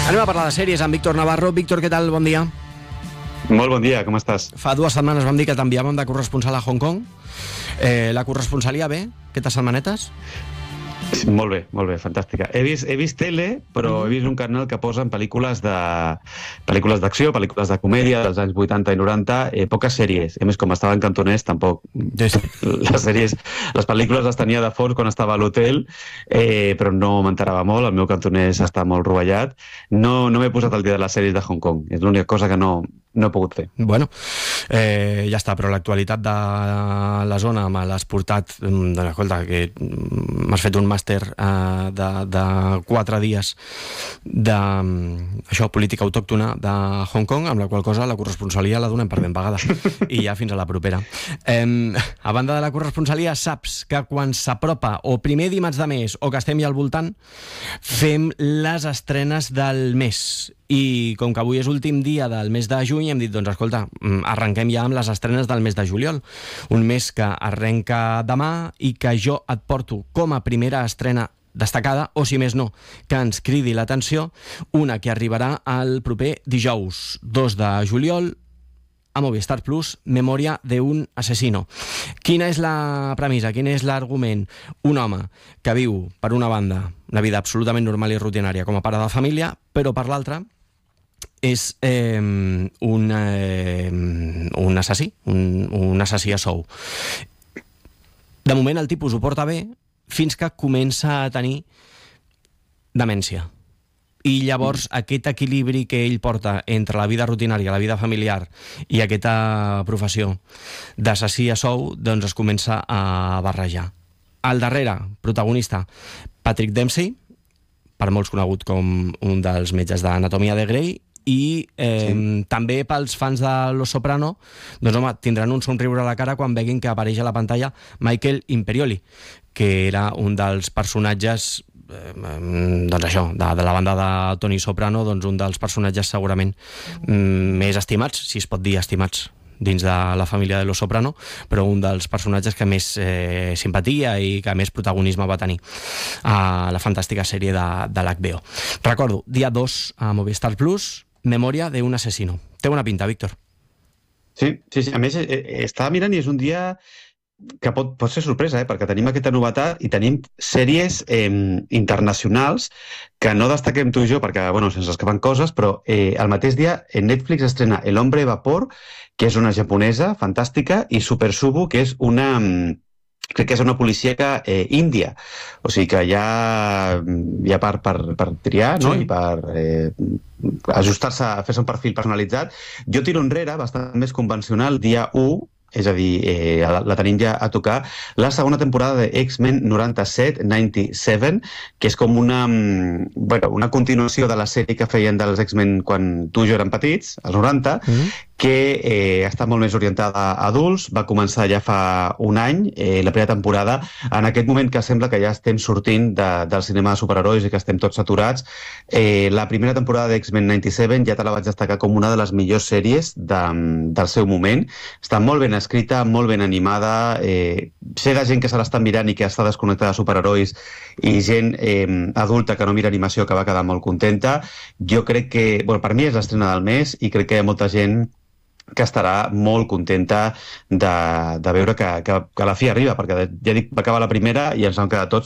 Anem a parlar de sèries amb Víctor Navarro. Víctor, què tal? Bon dia. Molt bon dia, com estàs? Fa 2 setmanes vam dir que t'enviàvem de corresponsal a Hong Kong. La corresponsalia bé? Aquestes setmanetes? Molt bé, fantàstica. He vist tele, però he vist un canal que posa en pel·lícules d'acció, pel·lícules de comèdia dels anys 80 i 90, poques sèries. A més, com estava en cantonès, tampoc les pel·lícules les tenia de fons quan estava a l'hotel, però no m'enterava molt, el meu cantonès està molt rovellat. No m'he posat al dia de les sèries de Hong Kong, és l'única cosa que no he pogut fer. Bueno, ja està, però l'actualitat de la zona me l'has portat, escolta, que m'has fet un màster de 4 dies d'això, política autòctona de Hong Kong, amb la qual cosa la corresponsalia la donem per ben pagada. I ja fins a la propera. A banda de la corresponsalia, saps que quan s'apropa o primer dimarts de mes o que estem ja al voltant, fem les estrenes del mes. I com que avui és últim dia del mes de juny, hem dit, doncs escolta, arrenquem ja amb les estrenes del mes de juliol. Un mes que arrenca demà i que jo et porto com a primera estrena destacada, o si més no, que ens cridi l'atenció, una que arribarà el proper dijous 2 de juliol a Movistar Plus, Memòria d'un asesino. Quina és la premissa? Quin és l'argument? Un home que viu, per una banda, una vida absolutament normal i rutinària com a pare de família, però per l'altra és un assassí, un assassí a sou. De moment el tipus ho porta bé fins que comença a tenir demència. I llavors aquest equilibri que ell porta entre la vida rutinària, la vida familiar i aquesta professió d'assassí a sou, doncs es comença a barrejar. Al darrere, protagonista, Patrick Dempsey, per molts conegut com un dels metges d'Anatomia de Grey, i també pels fans de Los Soprano, doncs home, tindran un somriure a la cara quan veguin que apareix a la pantalla Michael Imperioli, que era un dels personatges doncs això, de la banda de Tony Soprano, doncs un dels personatges segurament més estimats, si es pot dir estimats, dins de la família de Los Soprano, però un dels personatges que més simpatia i que més protagonisme va tenir a la fantàstica sèrie de l'HBO. Recordo, dia 2 a Movistar Plus, Memòria d'un asesino. Té una pinta, Víctor. Sí. A més, estava mirant i és un dia que pot ser sorpresa, perquè tenim aquesta novetat i tenim sèries internacionals que no destaquem tu i jo perquè, bueno, se'ns escapen coses, però el mateix dia Netflix estrena El hombre vapor, que és una japonesa fantàstica, i Super Subu, que és crec que és una policíaca índia. O sigui que hi ha per triar, no? Sí. I per ajustar-se, a fer-se un perfil personalitzat. Jo tiro enrere, bastant més convencional, dia 1, és a dir, la tenim ja a tocar, la segona temporada de X-Men 97, que és com una continuació de la sèrie que feien dels X-Men quan tu i jo érem petits, als 90, que està molt més orientada a adults. Va començar ja fa un any, la primera temporada, en aquest moment que sembla que ja estem sortint del cinema de superherois i que estem tots saturats. La primera temporada de X-Men 97 ja te la vaig destacar com una de les millors sèries del seu moment. Està molt ben escrita, molt ben animada, sé de gent que se l'està mirant i que està desconnectada de superherois i gent adulta que no mira animació que va quedar molt contenta. Jo crec que, per mi és l'estrena del mes i crec que hi ha molta gent que estarà molt contenta de veure que la fi arriba, perquè ja dic, va acabar la primera i ens vam quedar tots